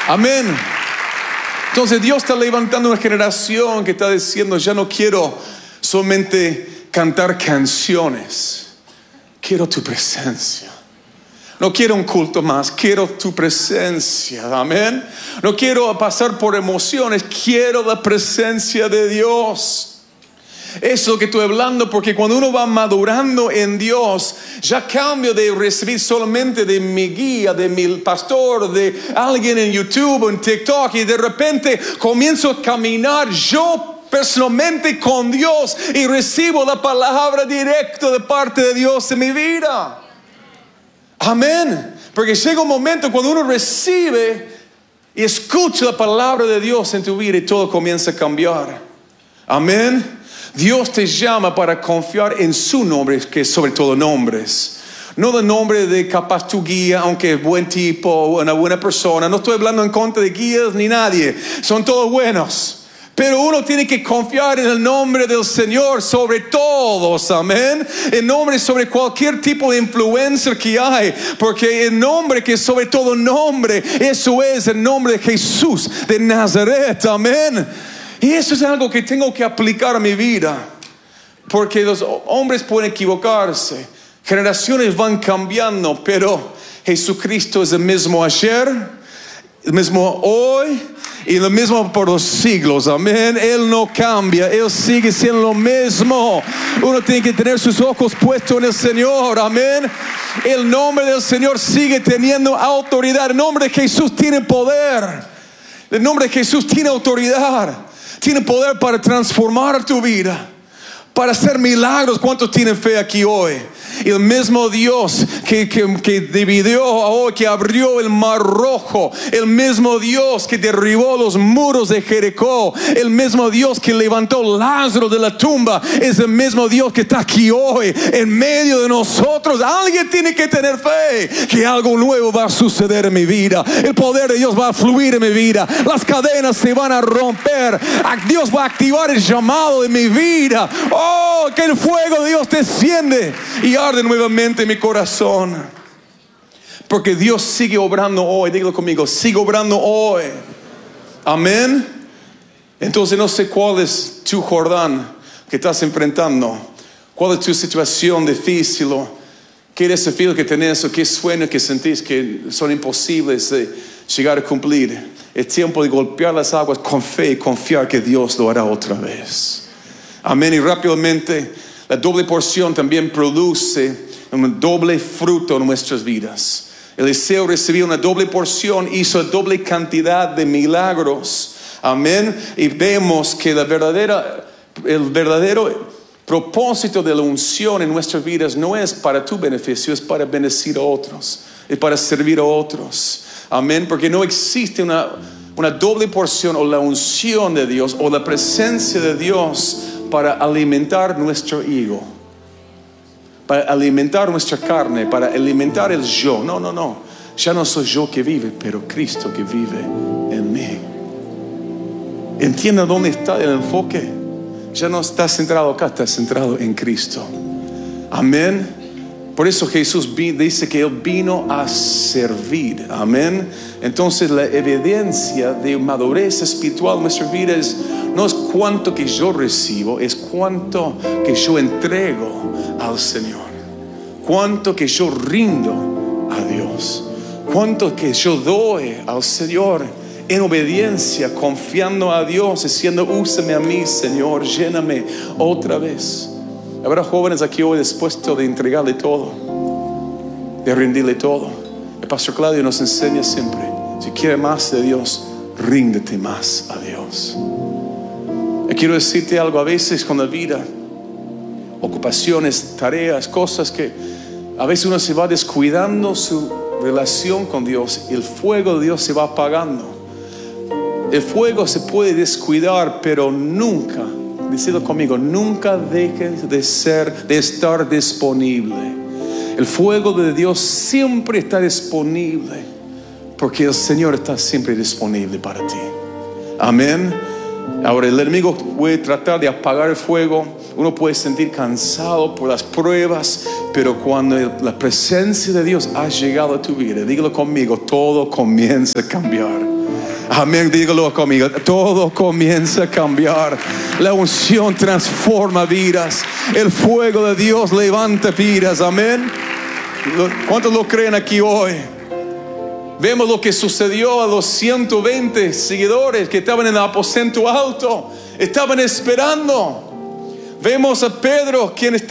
Amén. Entonces Dios está levantando una generación que está diciendo: ya no quiero solamente cantar canciones, quiero tu presencia. No quiero un culto más, quiero tu presencia. Amén. No quiero pasar por emociones, quiero la presencia de Dios. Eso es lo que estoy hablando, porque cuando uno va madurando en Dios, ya cambio de recibir solamente de mi guía, de mi pastor, de alguien en YouTube o en TikTok, y de repente comienzo a caminar yo personalmente con Dios y recibo la palabra directa de parte de Dios en mi vida. Amén. Porque llega un momento cuando uno recibe y escucha la palabra de Dios en tu vida y todo comienza a cambiar. Amén. Dios te llama para confiar en su nombre, que es sobre todo nombres. No el nombre de capaz tu guía, aunque es buen tipo, una buena persona. No estoy hablando en contra de guías ni nadie. Son todos buenos. Pero uno tiene que confiar en el nombre del Señor sobre todos, amén. El nombre sobre cualquier tipo de influencer que hay. Porque el nombre que es sobre todo nombre, eso es el nombre de Jesús de Nazaret, amén. Y eso es algo que tengo que aplicar a mi vida. Porque los hombres pueden equivocarse. Generaciones van cambiando, pero Jesucristo es el mismo ayer, el mismo hoy y lo mismo por los siglos. Amén. Él no cambia, Él sigue siendo lo mismo. Uno tiene que tener sus ojos puestos en el Señor. Amén. El nombre del Señor sigue teniendo autoridad. El nombre de Jesús tiene poder. El nombre de Jesús tiene autoridad. Tiene poder para transformar tu vida, para hacer milagros. ¿Cuántos tienen fe aquí hoy? El mismo Dios que dividió hoy, que abrió el mar rojo, el mismo Dios que derribó los muros de Jericó, el mismo Dios que levantó Lázaro de la tumba, es el mismo Dios que está aquí hoy en medio de nosotros. Alguien tiene que tener fe que algo nuevo va a suceder en mi vida. El poder de Dios va a fluir en mi vida. Las cadenas se van a romper. Dios va a activar el llamado de mi vida. Oh, que el fuego de Dios desciende y arde nuevamente en mi corazón. Porque Dios sigue obrando hoy. Dígalo conmigo: sigue obrando hoy. Amén. Entonces no sé cuál es tu Jordán que estás enfrentando. Cuál es tu situación difícil, o qué desafío que tenés, o qué sueños que sentís que son imposibles de llegar a cumplir. Es tiempo de golpear las aguas con fe y confiar que Dios lo hará otra vez. Amén. Y rápidamente, la doble porción también produce un doble fruto en nuestras vidas. Eliseo recibió una doble porción, hizo doble cantidad de milagros. Amén. Y vemos que el verdadero propósito de la unción en nuestras vidas no es para tu beneficio, es para bendecir a otros, es para servir a otros. Amén. Porque no existe una doble porción, o la unción de Dios, o la presencia de Dios para alimentar nuestro ego, para alimentar nuestra carne, para alimentar el yo. No. Ya no soy yo que vive, pero Cristo que vive en mí. Entienda dónde está el enfoque. Ya no está centrado acá, está centrado en Cristo. Amén. Por eso Jesús dice que Él vino a servir. Amén. Entonces la evidencia de madurez espiritual en nuestra vida no es cuánto que yo recibo, es cuánto que yo entrego al Señor. Cuánto que yo rindo a Dios. Cuánto que yo doy al Señor en obediencia, confiando a Dios, diciendo: úsame a mí, Señor, lléname otra vez. Habrá jóvenes aquí hoy dispuestos de entregarle todo, de rendirle todo. El pastor Claudio nos enseña siempre: si quieres más de Dios, ríndete más a Dios. Quiero decirte algo: a veces con la vida, ocupaciones, tareas, cosas que a veces uno se va descuidando su relación con Dios, y el fuego de Dios se va apagando. El fuego se puede descuidar, pero nunca, decidlo conmigo, nunca dejes de estar disponible. El fuego de Dios siempre está disponible, porque el Señor está siempre disponible para ti. Amén. Ahora el enemigo puede tratar de apagar el fuego. Uno puede sentir cansado por las pruebas, pero cuando la presencia de Dios ha llegado a tu vida, dígalo conmigo, todo comienza a cambiar. Amén, dígalo conmigo, todo comienza a cambiar. La unción transforma vidas. El fuego de Dios levanta vidas, amén. ¿Cuántos lo creen aquí hoy? Vemos lo que sucedió a los 120 seguidores que estaban en el aposento alto. Estaban esperando. Vemos a Pedro,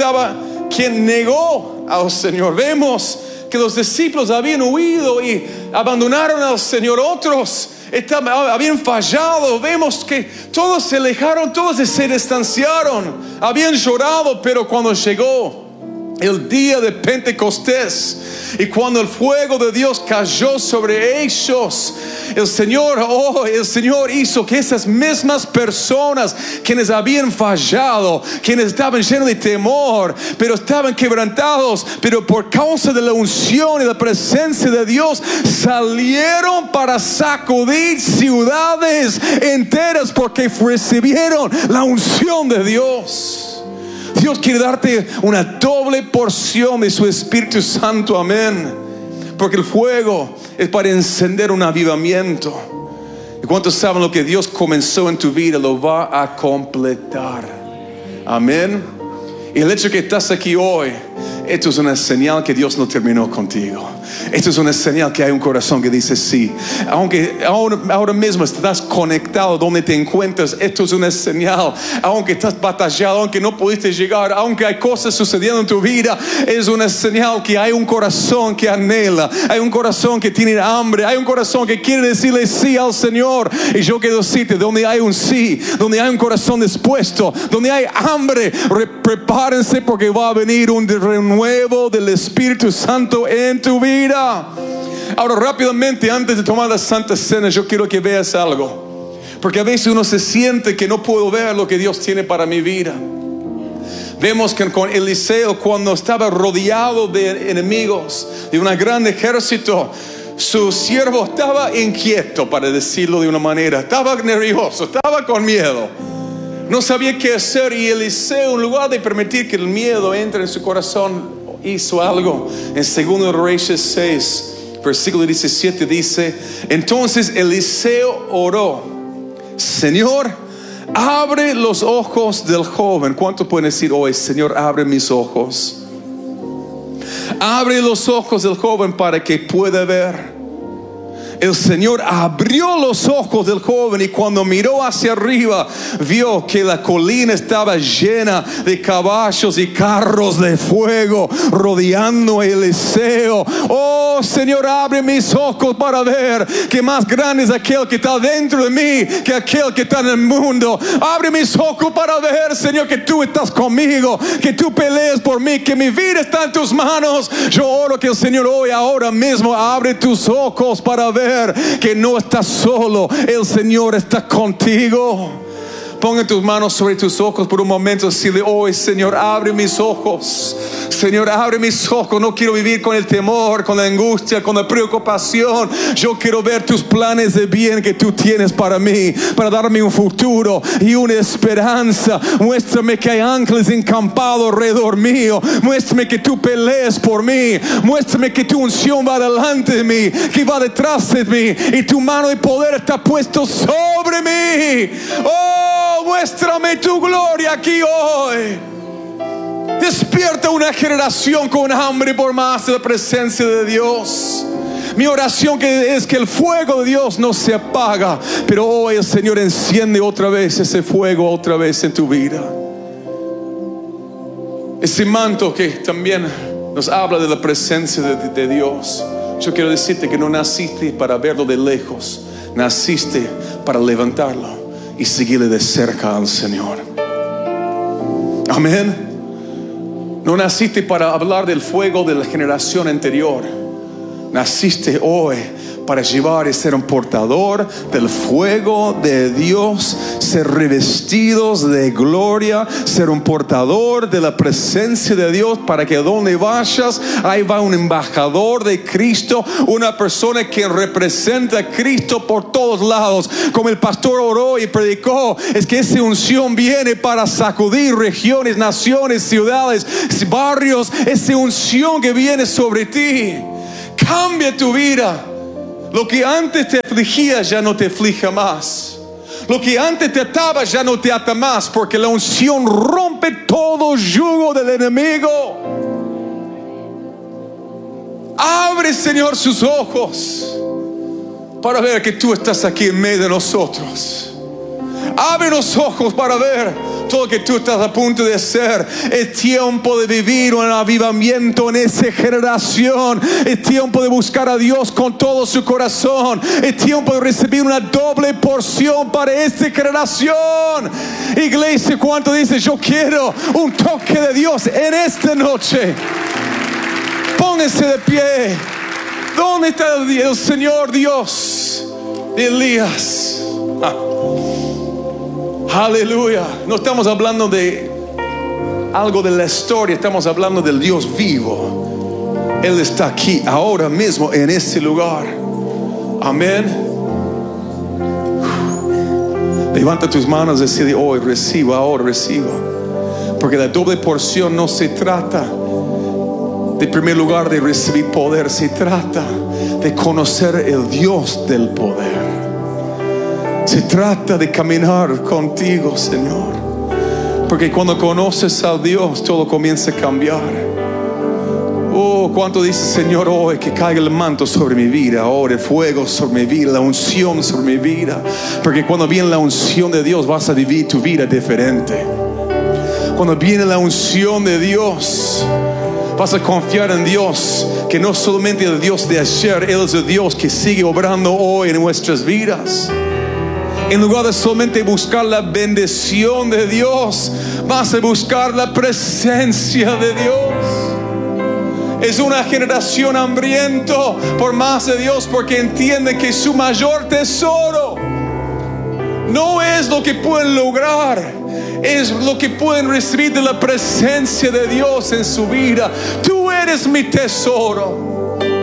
quien negó al Señor. Vemos que los discípulos habían huido y abandonaron al Señor. Otros habían fallado. Vemos que todos se alejaron, todos se distanciaron, habían llorado. Pero cuando llegó el día de Pentecostés y cuando el fuego de Dios cayó sobre ellos, el Señor hizo que esas mismas personas quienes habían fallado, quienes estaban llenos de temor, pero estaban quebrantados, pero por causa de la unción y la presencia de Dios, salieron para sacudir ciudades enteras porque recibieron la unción de Dios. Dios quiere darte una doble porción de su Espíritu Santo, amén. Porque el fuego es para encender un avivamiento. ¿Y cuántos saben lo que Dios comenzó en tu vida lo va a completar? Amén. Y el hecho de que estás aquí hoy, esto es una señal que Dios no terminó contigo. Esto es una señal que hay un corazón que dice sí. Aunque ahora mismo estás conectado donde te encuentras, esto es una señal. Aunque estás batallado, aunque no pudiste llegar, aunque hay cosas sucediendo en tu vida, es una señal que hay un corazón que anhela, hay un corazón que tiene hambre, hay un corazón que quiere decirle sí al Señor. Y yo quiero decirte, donde hay un sí, donde hay un corazón dispuesto, donde hay hambre, prepárense porque va a venir un renuevo del Espíritu Santo en tu vida. Ahora rápidamente, antes de tomar la Santa Cena, yo quiero que veas algo, porque a veces uno se siente que no puedo ver lo que Dios tiene para mi vida. Vemos que con Eliseo, cuando estaba rodeado de enemigos, de un gran ejército, su siervo estaba inquieto, para decirlo de una manera. Estaba nervioso, estaba con miedo, no sabía qué hacer. Y Eliseo, en lugar de permitir que el miedo entre en su corazón, hizo algo. En 2 Reyes 6 versículo 17 dice: entonces Eliseo oró: Señor, abre los ojos del joven. ¿Cuánto pueden decir hoy: Señor, abre mis ojos? Abre los ojos del joven para que pueda ver. El Señor abrió los ojos del joven y cuando miró hacia arriba, vio que la colina estaba llena de caballos y carros de fuego rodeando a Eliseo. Oh Señor, abre mis ojos para ver que más grande es aquel que está dentro de mí que aquel que está en el mundo. Abre mis ojos para ver, Señor, que tú estás conmigo, que tú peleas por mí, que mi vida está en tus manos. Yo oro que el Señor hoy, ahora mismo, abre tus ojos para ver que no estás solo, el Señor está contigo. Ponga tus manos sobre tus ojos por un momento. Decirle hoy: Señor, abre mis ojos. Señor, abre mis ojos. No quiero vivir con el temor, con la angustia, con la preocupación. Yo quiero ver tus planes de bien que tú tienes para mí, para darme un futuro y una esperanza. Muéstrame que hay ángeles encampados alrededor mío. Muéstrame que tú peleas por mí. Muéstrame que tu unción va delante de mí, que va detrás de mí, y tu mano de poder está puesto sobre mí. Oh, muéstrame tu gloria aquí hoy. Despierta una generación con hambre por más de la presencia de Dios. Mi oración es que el fuego de Dios no se apaga, pero hoy el Señor enciende otra vez ese fuego, otra vez en tu vida. Ese manto que también nos habla de la presencia de Dios. Yo quiero decirte que no naciste para verlo de lejos, naciste para levantarlo y seguirle de cerca al Señor. Amén. No naciste para hablar del fuego de la generación anterior. Naciste hoy para llevar y ser un portador del fuego de Dios, ser revestidos de gloria, ser un portador de la presencia de Dios, para que donde vayas, ahí va un embajador de Cristo, una persona que representa a Cristo por todos lados. Como el pastor oró y predicó, es que esa unción viene para sacudir regiones, naciones, ciudades, barrios. Esa unción que viene sobre ti cambia tu vida. Lo que antes te afligía ya no te aflige más. Lo que antes te ataba ya no te ata más, porque la unción rompe todo yugo del enemigo. Abre, Señor, sus ojos para ver que tú estás aquí en medio de nosotros. Abre los ojos para ver todo lo que tú estás a punto de hacer. Es tiempo de vivir un avivamiento en esa generación. Es tiempo de buscar a Dios con todo su corazón. Es tiempo de recibir una doble porción para esta generación. Iglesia, ¿cuánto dice yo quiero un toque de Dios en esta noche? Pónganse de pie. ¿Dónde está el Señor Dios de Elías? Aleluya. No estamos hablando de algo de la historia, estamos hablando del Dios vivo. Él está aquí ahora mismo en este lugar. Amén. Levanta tus manos y decide hoy: recibo, ahora recibo. Porque la doble porción no se trata de primer lugar de recibir poder, se trata de conocer el Dios del poder. Se trata de caminar contigo, Señor. Porque cuando conoces a Dios, todo comienza a cambiar. Oh, cuánto dice, Señor, hoy que caiga el manto sobre mi vida, ahora el fuego sobre mi vida, la unción sobre mi vida. Porque cuando viene la unción de Dios, vas a vivir tu vida diferente. Cuando viene la unción de Dios, vas a confiar en Dios, que no solamente el Dios de ayer, Él es el Dios que sigue obrando hoy en nuestras vidas. En lugar de solamente buscar la bendición de Dios, vas a buscar la presencia de Dios. Es una generación hambriento por más de Dios, porque entiende que su mayor tesoro no es lo que pueden lograr, es lo que pueden recibir de la presencia de Dios en su vida. Tú eres mi tesoro.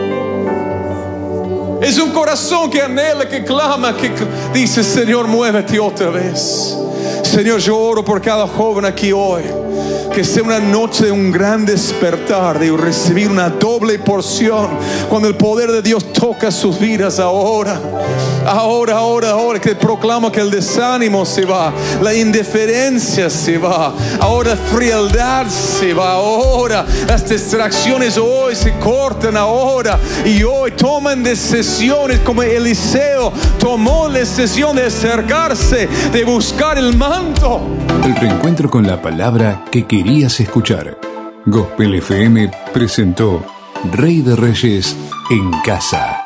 Es un corazón que anhela, que clama, que dice: Señor, muévete otra vez. Señor, yo oro por cada joven aquí hoy, que sea una noche de un gran despertar, de recibir una doble porción. Cuando el poder de Dios toca sus vidas ahora, que proclama que el desánimo se va, la indiferencia se va, ahora frialdad se va, ahora las distracciones hoy se cortan ahora, y hoy toman decisiones como Eliseo tomó la decisión de acercarse, de buscar el manto. El reencuentro con la palabra que querías escuchar. Gospel FM presentó Rey de Reyes en casa.